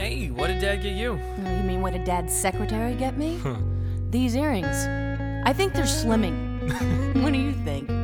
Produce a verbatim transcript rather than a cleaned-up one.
Hey, what did Dad get you? Oh, you mean what did Dad's secretary get me? These earrings. I think they're slimming. What do you think?